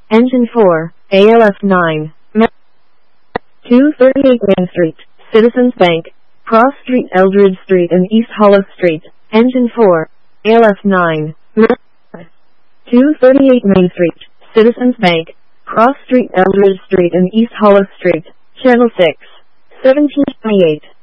Engine 4, ALF 9, 238 Main Street, Citizens Bank, Cross Street, Eldridge Street and East Hollow Street. Engine 4, ALF 9, 238 Main Street, Citizens Bank, Cross Street, Eldridge Street and East Hollow Street. Channel 6, 1728.